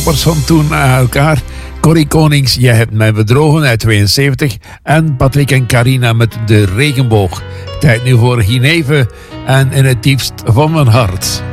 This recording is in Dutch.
Van toen naar elkaar. Corrie Konings, Je hebt mij bedrogen uit 72. En Patrick en Carina met De Regenboog. Tijd nu voor Gineve en In het diepst van mijn hart.